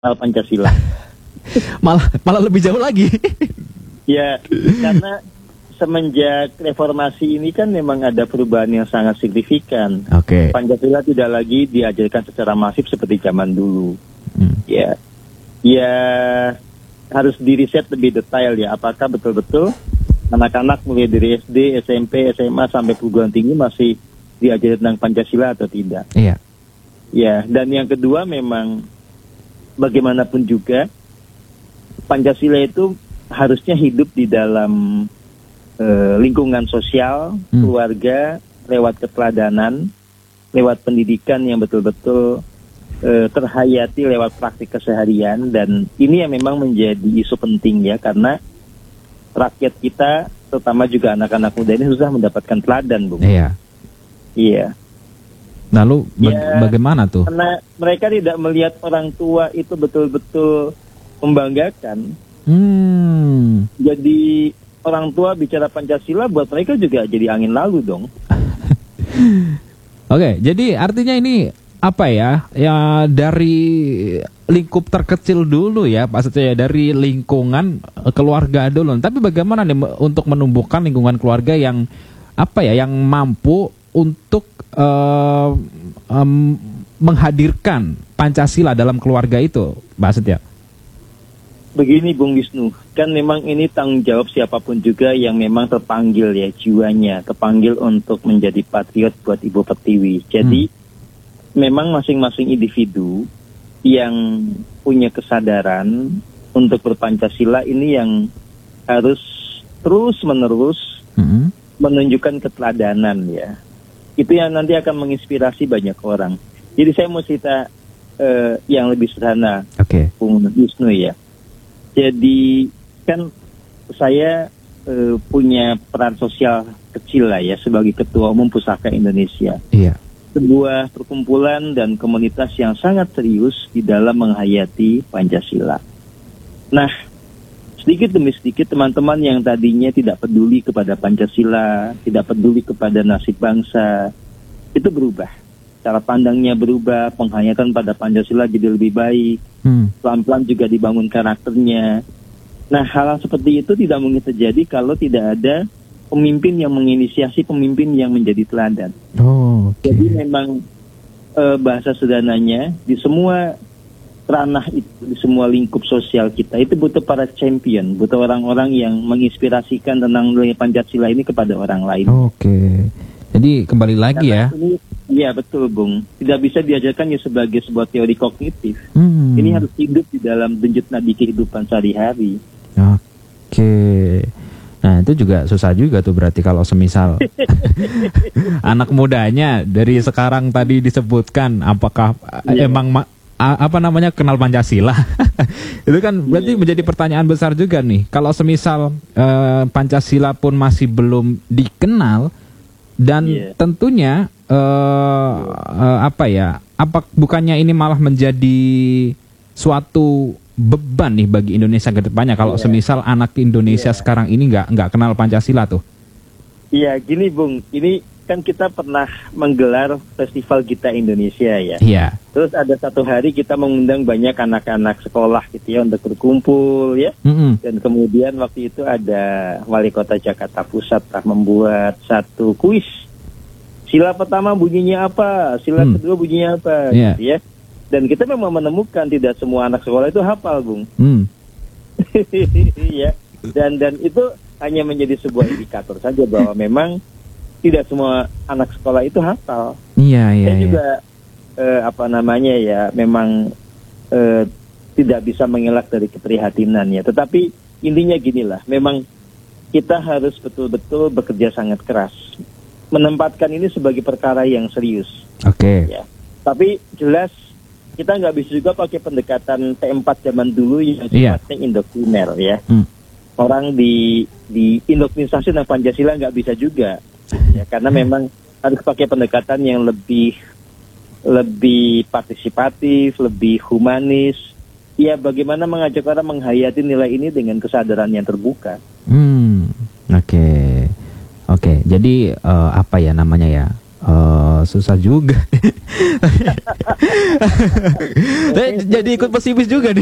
Pancasila. malah lebih jauh lagi. Ya, karena semenjak reformasi ini kan memang ada perubahan yang sangat signifikan. Oke. Pancasila tidak lagi diajarkan secara masif seperti zaman dulu. Ya, harus diriset lebih detail ya. Apakah betul-betul anak-anak mulai dari SD, SMP, SMA sampai perguruan tinggi masih diajarkan tentang Pancasila atau tidak? Iya. Ya, dan yang kedua memang bagaimanapun juga Pancasila itu harusnya hidup di dalam lingkungan sosial, keluarga, lewat keteladanan, lewat pendidikan yang betul-betul terhayati lewat praktik keseharian. Dan ini yang memang menjadi isu penting ya, karena rakyat kita, terutama juga anak-anak muda ini susah mendapatkan teladan, Bung. Iya. Iya. Lalu bagaimana tuh? Karena mereka tidak melihat orang tua itu betul-betul membanggakan. Jadi orang tua bicara Pancasila buat mereka juga jadi angin lalu dong. Oke, jadi artinya ini apa ya? Ya dari lingkup terkecil dulu ya, Pak Setio, dari lingkungan keluarga dulu. Tapi bagaimana nih untuk menumbuhkan lingkungan keluarga yang apa ya? Yang mampu untuk menghadirkan Pancasila dalam keluarga itu, Pak Setio? Begini Bung Wisnu, kan memang ini tanggung jawab siapapun juga yang memang terpanggil ya jiwanya, terpanggil untuk menjadi patriot buat Ibu Pertiwi. Jadi memang masing-masing individu yang punya kesadaran untuk berpancasila ini yang harus terus-menerus menunjukkan keteladanan ya. Itu yang nanti akan menginspirasi banyak orang. Jadi saya mau cerita yang lebih sederhana, Bung Wisnu ya. Jadi kan saya punya peran sosial kecil lah ya sebagai Ketua Umum Pusaka Indonesia. Iya. Sebuah perkumpulan dan komunitas yang sangat serius di dalam menghayati Pancasila. Nah, sedikit demi sedikit teman-teman yang tadinya tidak peduli kepada Pancasila, tidak peduli kepada nasib bangsa, itu berubah. Cara pandangnya berubah, penghayatan pada Pancasila jadi lebih baik. Pelan-pelan juga dibangun karakternya. Nah, hal seperti itu tidak mungkin terjadi kalau tidak ada pemimpin yang menginisiasi, pemimpin yang menjadi teladan. Jadi memang bahasa sederhananya di semua ranah itu, di semua lingkup sosial kita itu butuh para champion, butuh orang-orang yang menginspirasikan tentang nilai Pancasila ini kepada orang lain. Jadi kembali lagi ya. Iya betul Bung, tidak bisa diajarkan ya sebagai sebuah teori kognitif. Ini harus hidup di dalam denyut nadi kehidupan sehari-hari. Nah itu juga susah juga tuh berarti kalau semisal anak mudanya dari sekarang tadi disebutkan apakah emang kenal Pancasila. Itu kan berarti menjadi pertanyaan besar juga nih. Kalau semisal Pancasila pun masih belum dikenal dan tentunya bukannya ini malah menjadi suatu beban nih bagi Indonesia ke depannya kalau semisal anak Indonesia sekarang ini nggak kenal Pancasila tuh. Iya, gini Bung, ini kan kita pernah menggelar festival Gita Indonesia ya. Iya. Terus ada satu hari kita mengundang banyak anak-anak sekolah gitu ya untuk berkumpul ya. Dan kemudian waktu itu ada Wali Kota Jakarta Pusat membuat satu kuis. Sila pertama bunyinya apa, sila kedua bunyinya apa, gitu ya. Dan kita memang menemukan tidak semua anak sekolah itu hafal, Bung. Ya. Dan itu hanya menjadi sebuah indikator saja bahwa memang tidak semua anak sekolah itu hafal. Saya juga memang tidak bisa mengelak dari keprihatinan ya. Tetapi intinya ginilah, memang kita harus betul-betul bekerja sangat keras. Menempatkan ini sebagai perkara yang serius. Ya. Tapi jelas kita nggak bisa juga pakai pendekatan P4 zaman dulu yang sifatnya indoktriner ya. Orang di indoktrinisasi tentang Pancasila nggak bisa juga. Ya, karena memang harus pakai pendekatan yang lebih partisipatif, lebih humanis. Ya, bagaimana mengajak orang menghayati nilai ini dengan kesadaran yang terbuka. Oke. Jadi susah juga. Jadi ikut pesimis juga nih.